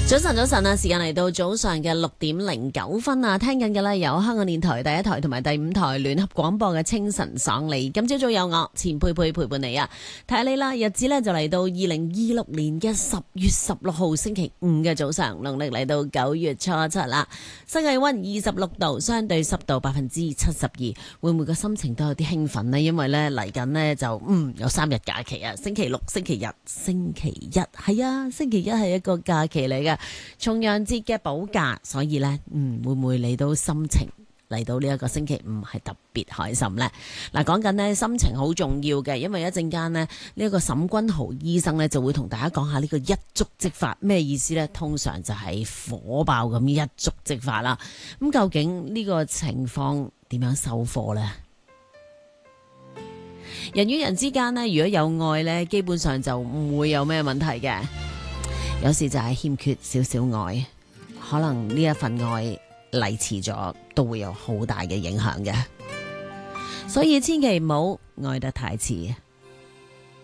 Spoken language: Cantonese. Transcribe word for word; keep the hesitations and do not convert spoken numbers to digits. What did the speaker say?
早晨，早晨啊！時間嚟到早上嘅六點零九分啊！聽緊嘅呢有香港電台第一台同埋第五台聯合廣播嘅清晨爽利。今朝早有我錢佩佩陪伴你啊！睇下你啦，日子呢就嚟到二零二六年嘅十月十六號星期五嘅早上，農曆嚟到九月初七啦。室氣溫二十六度，相對濕度百分之七十二。會唔會個心情都有啲興奮呢？因為呢嚟緊呢就嗯有三日假期啊！星期六、星期日、星期一係啊，星期一係一個假期嚟嘅。重陽節嘅補假，所以呢，嗯，會唔會你都心情嚟到呢一個星期五係特別開心呢？嗱，講緊呢心情好重要嘅，因為一陣間呢，呢、這、一個沈君豪醫生呢就會同大家講下呢個一觸即發咩意思呢？通常就係火爆咁一觸即發啦。咁究竟呢個情況點樣收貨呢？人與人之間呢，如果有愛呢，基本上就唔會有咩問題嘅。有時就係欠缺少少愛，可能呢一份愛嚟遲咗，都會有好大嘅影響嘅。所以千祈唔好愛得太遲。